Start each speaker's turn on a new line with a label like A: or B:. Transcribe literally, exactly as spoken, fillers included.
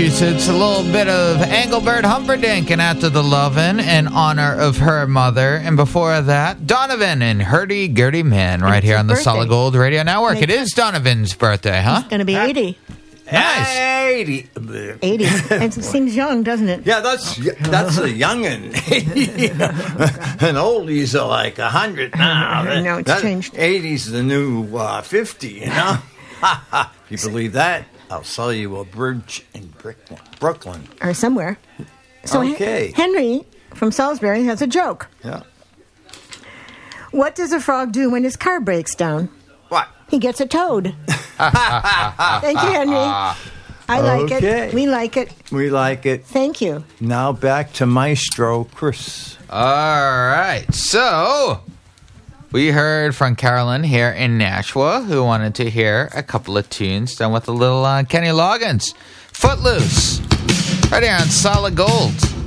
A: eighties. It's a little bit of Engelbert Humperdinck and After the Lovin' in honor of her mother. And before that, Donovan and Hurdy Gurdy Man right
B: It's
A: here
B: his
A: on the
B: birthday.
A: Solid Gold Radio Network.
B: Makes
A: It is Donovan's birthday, huh?
B: Going to be eighty.
A: Nice.
C: eighty.
B: eighty. It seems young, doesn't it?
C: Yeah, that's that's a youngin. And oldies are like a hundred now.
B: No, it's
C: That-
B: changed.
C: eighty's the new uh, fifty, you know? If you believe that, I'll sell you a bridge in Brooklyn. Brooklyn.
B: Or somewhere. So Hen-
C: Okay.
B: Henry from Salisbury has a joke.
C: Yeah.
B: What does a frog do when his car breaks down?
C: What?
B: He gets a toad. Thank you, Henry. I like
C: Okay.
B: it. We like it.
C: We like it.
B: Thank you.
C: Now back to Maestro Chris.
A: All right. So, we heard from Carolyn here in Nashua who wanted to hear a couple of tunes done with a little uh, Kenny Loggins. Footloose. Right here on Solid Gold.